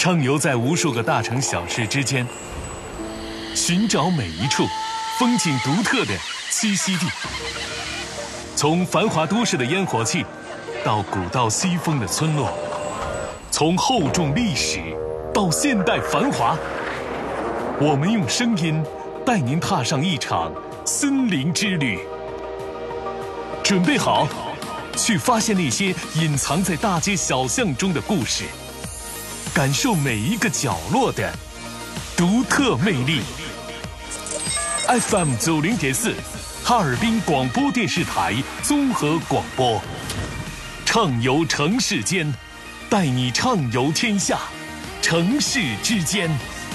畅游在无数个大城小事之间，寻找每一处风景独特的栖息地。从繁华都市的烟火气，到古道西风的村落，从厚重历史到现代繁华，我们用声音带您踏上一场森林之旅。准备好，去发现那些隐藏在大街小巷中的故事，感受每一个角落的独特魅力。FM 90.4，哈尔滨广播电视台综合广播，畅游城市间，带你畅游天下，城市之间。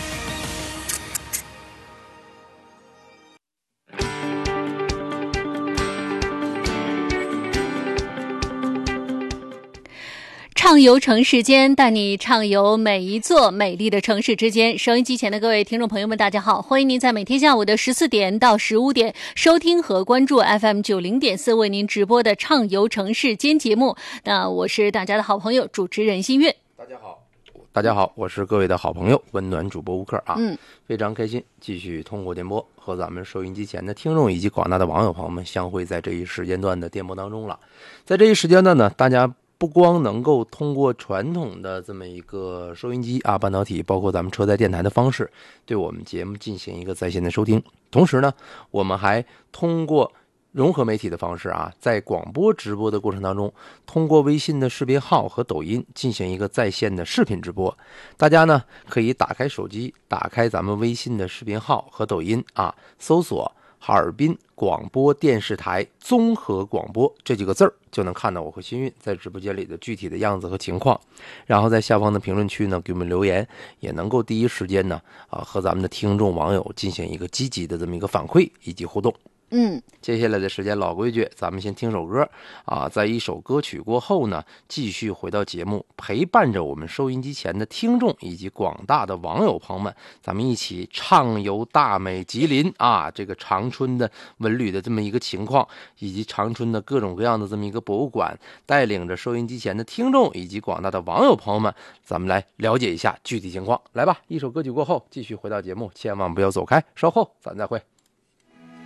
畅游城市间，带你畅游每一座美丽的城市之间。收音机前的各位听众朋友们，大家好，欢迎您在每天下午的14点到15点收听和关注 FM 90.4为您直播的畅游城市间节目。那我是大家的好朋友主持人新月。 大家好，我是各位的好朋友温暖主播吴克啊。非常开心继续通过电波和咱们收音机前的听众以及广大的网友朋友们相会在这一时间段的电波当中了。在这一时间段呢，大家不光能够通过传统的这么一个收音机啊、半导体，包括咱们车载电台的方式，对我们节目进行一个在线的收听。同时呢，我们还通过融合媒体的方式啊，在广播直播的过程当中，通过微信的视频号和抖音进行一个在线的视频直播。大家呢可以打开手机，打开咱们微信的视频号和抖音啊，搜索哈尔滨广播电视台综合广播这几个字儿，就能看到我和新运在直播间里的具体的样子和情况。然后在下方的评论区呢给我们留言，也能够第一时间呢和咱们的听众网友进行一个积极的这么一个反馈以及互动。接下来的时间老规矩，咱们先听首歌啊，在一首歌曲过后呢，继续回到节目，陪伴着我们收音机前的听众以及广大的网友朋友们，咱们一起畅游大美吉林啊，这个长春的文旅的这么一个情况，以及长春的各种各样的这么一个博物馆，带领着收音机前的听众以及广大的网友朋友们，咱们来了解一下具体情况。来吧，一首歌曲过后继续回到节目，千万不要走开，稍后咱再会。